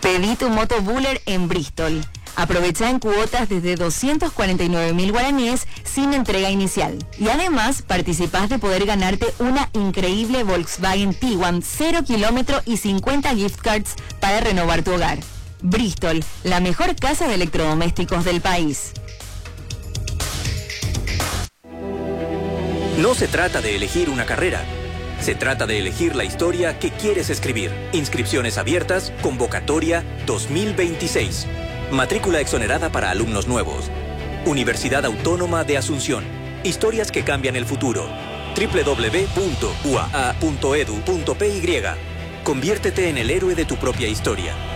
Pedí tu moto Buller en Bristol. Aprovecha en cuotas desde 249.000 guaraníes sin entrega inicial. Y además participás de poder ganarte una increíble Volkswagen Tiguan 0 kilómetro y 50 gift cards para renovar tu hogar. Bristol, la mejor casa de electrodomésticos del país. No se trata de elegir una carrera. Se trata de elegir la historia que quieres escribir. Inscripciones abiertas, convocatoria 2026. Matrícula exonerada para alumnos nuevos. Universidad Autónoma de Asunción. Historias que cambian el futuro. www.uaa.edu.py. Conviértete en el héroe de tu propia historia.